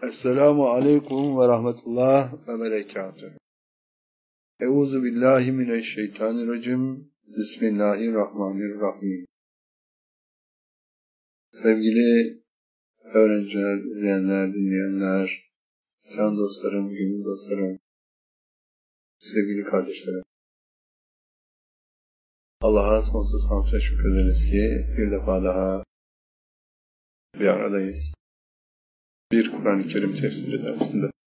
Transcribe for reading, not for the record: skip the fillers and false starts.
Esselamu aleyküm ve rahmetullah ve berekatuhu. Euzu billahi mineşşeytanirracim. Bismillahirrahmanirrahim. Sevgili öğrenciler, izleyenler, dinleyenler, can dostlarım, gönül dostlarım, sevgili kardeşlerim. Allah'a sonsuz hamd ve şükrederiz ki bir defa daha bir aradayız. Bir Kur'an-ı Kerim tefsiri dersinde.